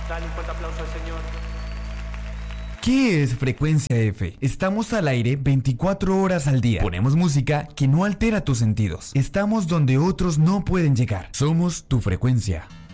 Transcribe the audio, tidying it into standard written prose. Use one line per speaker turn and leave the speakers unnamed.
Dale un fuerte aplauso al Señor.
¿Qué es Frecuencia F? Estamos al aire 24 horas al día. Ponemos música que no altera tus sentidos. Estamos donde otros no pueden llegar. Somos tu frecuencia.